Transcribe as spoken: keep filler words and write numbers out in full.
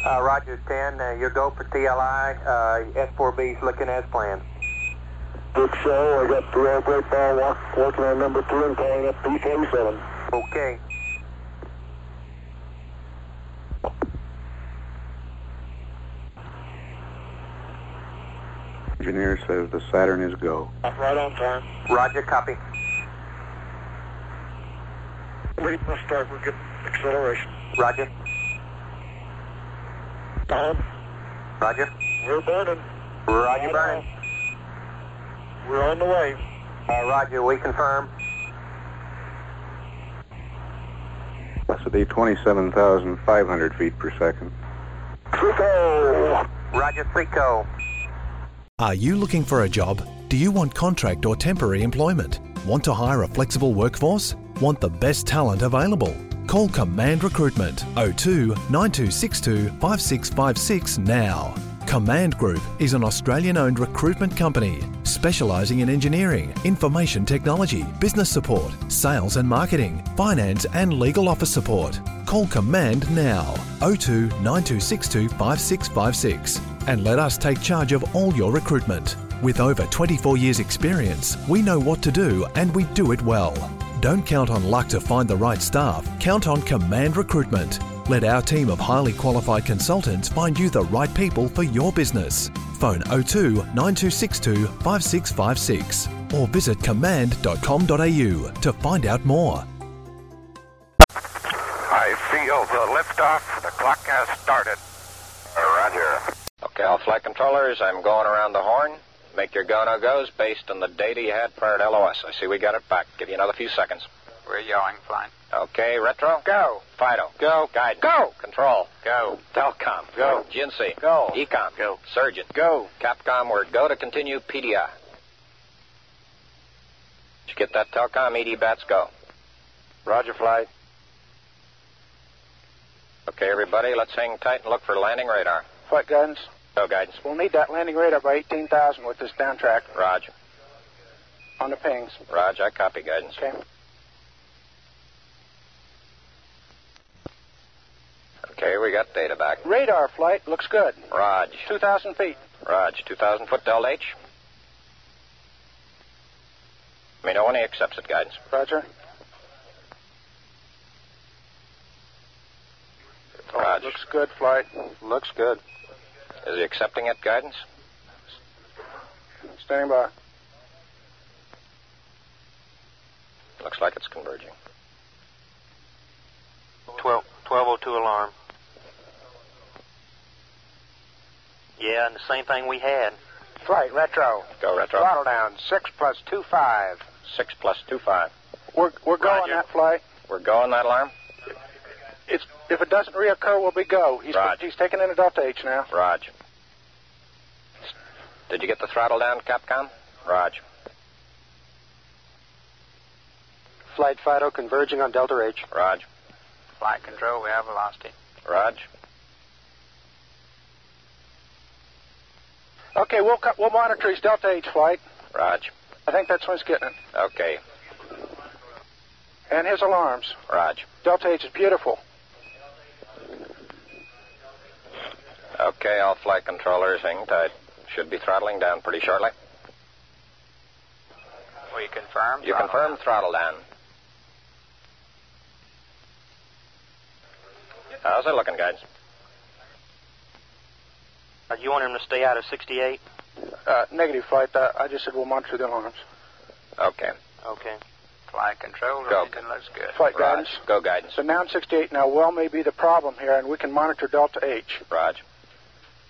Uh, Roger ten, uh, your go for T L I. Uh, S four B is looking as planned. Good show. I got the roll brake ball walk, working on number two and calling up P forty-seven. Okay. Engineer says the Saturn is go. Right on time. Roger, copy. Ready for start. We're getting acceleration. Roger. Tom, Roger. we're burning. Roger, Right burn. on. We're on the way. Uh, Roger, we confirm. This would be twenty-seven thousand five hundred feet per second. Trico. Roger, Frico. Are you looking for a job? Do you want contract or temporary employment? Want to hire a flexible workforce? Want the best talent available? Call Command Recruitment oh two, nine two six two, five six five six now. Command Group is an Australian-owned recruitment company specialising in engineering, information technology, business support, sales and marketing, finance and legal office support. Call Command now, oh two, nine two six two, five six five six, and let us take charge of all your recruitment. With over twenty-four years experience, we know what to do and we do it well. Don't count on luck to find the right staff. Count on Command Recruitment. Let our team of highly qualified consultants find you the right people for your business. Phone oh two, nine two six two, five six five six or visit command dot com dot a u to find out more. I feel the liftoff. The clock has started. Roger. Okay, all flight controllers, I'm going around the horn. Make your go-no-goes based on the data you had prior to L O S. I see we got it back. Give you another few seconds. We're yawing fine. Okay, Retro? Go. Fido? Go. Guidance? Go. Control? Go. Telcom? Go. G N C? Go. Ecom? Go. Surgeon? Go. Capcom, word go to continue P D I. Did you get that, Telcom? E D bats, go. Roger, flight. Okay, everybody, let's hang tight and look for landing radar. Flight guidance. Go, guidance. We'll need that landing radar by eighteen thousand with this down track Roger. on the pings. Roger, I copy guidance. Okay. Okay, we got data back. Radar flight looks good. Raj. two thousand feet. Raj, two thousand foot Delta H. Let me know when he accepts it, guidance. Roger. Raj. Looks good, flight. Looks good. Is he accepting it, guidance? Standing by. Looks like it's converging. twelve oh two alarm. Yeah, and the same thing we had. Flight, retro. Go, Retro. Throttle down, six plus two five. Six plus two five. We're, we're going Roger. that flight. We're going that alarm? It's, if it doesn't reoccur, we'll be go. He's, Roger. he's taking in a Delta H now. Raj. Did you get the throttle down, Capcom? Raj. Flight Fido converging on Delta H. Raj. Flight control, we have velocity. Raj. Okay, we'll cut, we'll monitor his Delta H flight. Raj. I think that's when he's getting it. Okay. And his alarms. Raj. Delta H is beautiful. Okay, all flight controllers, hang tight. Should be throttling down pretty shortly. We confirm. You confirm throttle down. How's it looking, guys? Uh, you want him to stay out of sixty-eight? Uh, negative, flight. Uh, I just said we'll monitor the alarms. Okay. Okay. Flight control, Go. everything looks good. Flight Raj. guidance. Go, guidance. So now sixty-eight now well may be the problem here, and we can monitor Delta H. Raj.